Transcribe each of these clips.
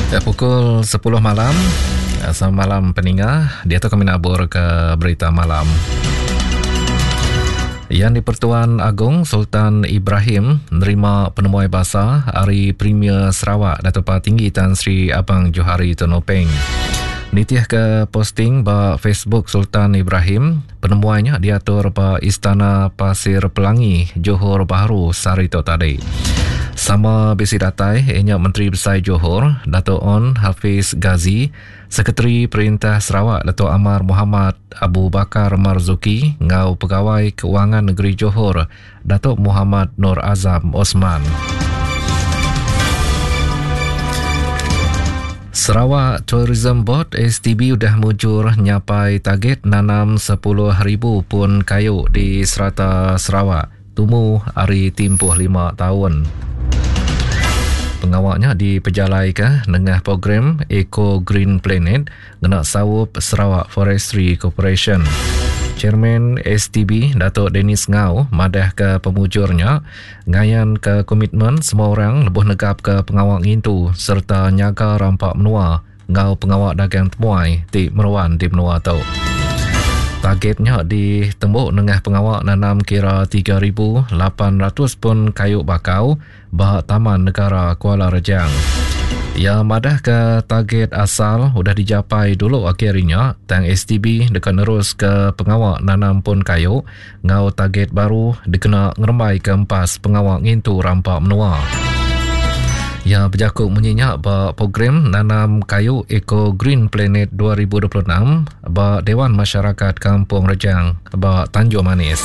Pukul 10 malam. Selamat malam pendengar. Dia tu kami nabur ke berita malam. Yang di-Pertuan Agong Sultan Ibrahim menerima penemuan bahasa Hari Premier Sarawak Datuk Tinggi Tan Sri Abang Johari Tonopeng. Nitiah ke posting ba Facebook Sultan Ibrahim, penemuannya diatur ba Istana Pasir Pelangi, Johor Bahru Sarito tadi. Sama besi datai, ianya Menteri Besar Johor, Dato' On Hafiz Ghazi, Sekretari Perintah Sarawak, Dato' Amar Muhammad Abu Bakar Marzuki, ngau Pegawai Keuangan Negeri Johor, Dato' Muhammad Nur Azam Osman. Sarawak Tourism Board STB sudah mujur nyapai target nanam 10,000 pun kayu di serata Sarawak, tumbuh hari tempoh 5 tahun. Pengawaknya diperjalai ke dengan program Eco Green Planet genak sawup Sarawak Forestry Corporation. Chairman STB Datuk Dennis Ngau madah ke pemujurnya ngayan ke komitmen semua orang lebuh negap ke pengawak itu serta nyaga rampak menua ngau pengawak dagang temuai di meruan di menua tau. Targetnya ditembuk dengan pengawak nanam kira 3,800 pun kayu bakau bah Taman Negara Kuala Rejang. Yang madah ke target asal sudah dicapai dulu akhirnya, tang STB dekat nerus ke pengawak nanam pun kayu, ngau target baru dikena ngeremai ke empas pengawak ngintu rampak menua. Yang berjakut menyenyak ba program nanam kayu Eco Green Planet 2026 ba Dewan Masyarakat Kampung Rejang ba Tanjung Manis.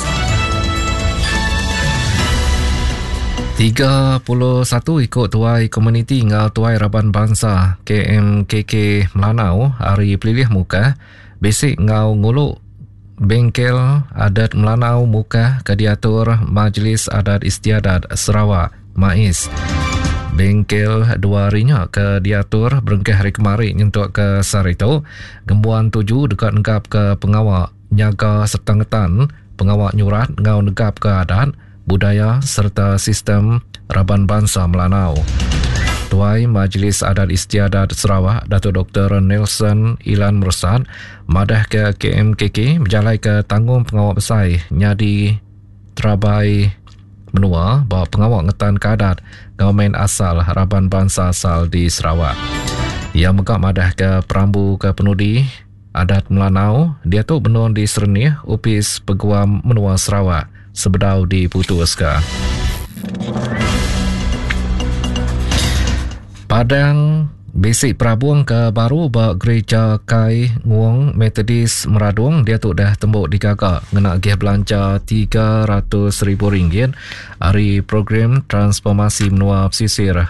31 ikut tuai komuniti ngau tuai Raban Bangsa KMKK Melanau hari pelilih muka besik ngau nguluk bengkel adat Melanau muka ke diatur Majlis Adat Istiadat Sarawak MAIS. Bengkel dua harinya ke diatur berengkeh hari kemarin untuk ke Sarito, gembuan 7 dekat negap ke pengawak nyaga serta ngetan pengawak nyurat ngau negap ke adat budaya serta sistem Raban Bangsa Melanau. Tuai Majlis Adat Istiadat Sarawak Datuk Dr. Nelson Ilan Mersad madah ke KMKK berjalai ke tanggung pengawak besar nyadi terabai menua bahawa pengawak ngetan kadat government asal Raban Bangsa asal di Sarawak. Yang megak madah ke perambu ke penudi adat Melanau dia tu benon di Sernih Upis Peguam Menua Sarawak sebedau diputuskan. Padang Besik Prabuang ke baru ba Gereja Kai Nguang Metodis Meradung dia tu dah tembuk digagak ngena gih belanja RM300,000 hari program transformasi menua pesisir